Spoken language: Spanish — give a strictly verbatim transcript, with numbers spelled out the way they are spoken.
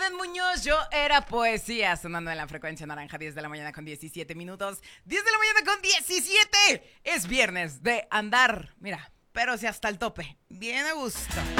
Eden Muñoz, yo era poesía, sonando en la frecuencia naranja, diez de la mañana con diecisiete minutos. diez de la mañana con diecisiete. Es viernes de andar, mira, pero si hasta el tope. Bien a gusto.